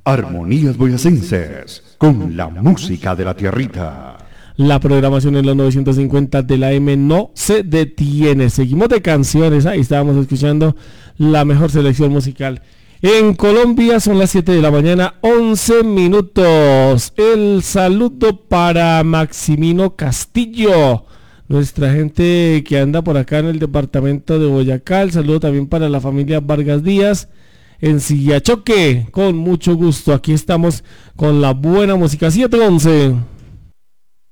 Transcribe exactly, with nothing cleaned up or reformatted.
Armonías Boyacenses, con la música de la tierrita. La programación en los novecientos cincuenta de la M no se detiene. Seguimos de canciones. Ahí estábamos escuchando la mejor selección musical. En Colombia son las siete de la mañana, once minutos. El saludo para Maximino Castillo, nuestra gente que anda por acá en el departamento de Boyacá. El saludo también para la familia Vargas Díaz en Sillachoque. Con mucho gusto. Aquí estamos con la buena música. siete once.